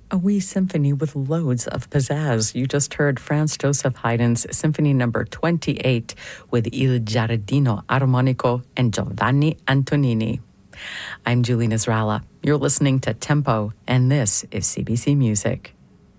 A wee symphony with loads of pizzazz. You just heard Franz Joseph Haydn's Symphony Number 28 with Il Giardino Armonico and Giovanni Antonini. I'm Julie Nasrallah. You're listening to Tempo, and this is CBC Music.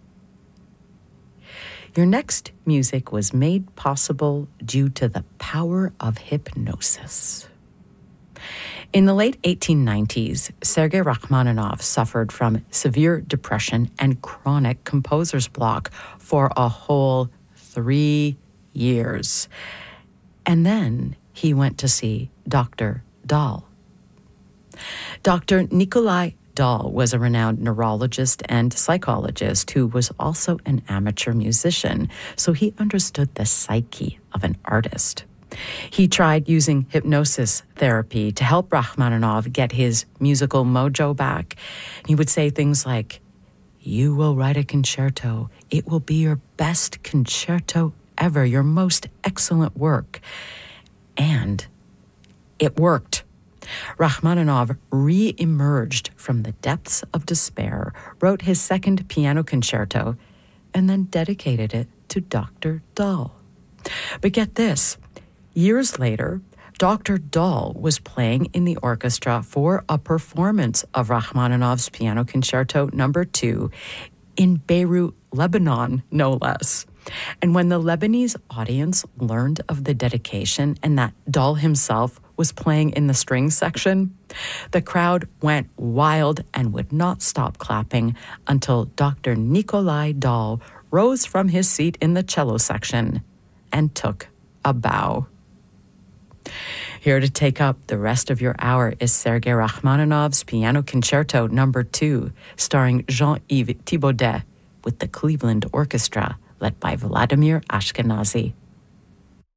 Your next music was made possible due to the power of hypnosis. In the late 1890s, Sergei Rachmaninoff suffered from severe depression and chronic composer's block for a whole 3 years. And then he went to see Dr. Dahl. Dr. Nikolai Dahl was a renowned neurologist and psychologist who was also an amateur musician, so he understood the psyche of an artist. He tried using hypnosis therapy to help Rachmaninoff get his musical mojo back. He would say things like, "You will write a concerto. It will be your best concerto ever, your most excellent work." And it worked. Rachmaninoff re-emerged from the depths of despair, wrote his second piano concerto, and then dedicated it to Dr. Dahl. But get this. Years later, Dr. Dahl was playing in the orchestra for a performance of Rachmaninoff's Piano Concerto No. 2 in Beirut, Lebanon, no less. And when the Lebanese audience learned of the dedication and that Dahl himself was playing in the strings section, the crowd went wild and would not stop clapping until Dr. Nikolai Dahl rose from his seat in the cello section and took a bow. Here to take up the rest of your hour is Sergei Rachmaninoff's Piano Concerto No. 2, starring Jean-Yves Thibaudet, with the Cleveland Orchestra, led by Vladimir Ashkenazy.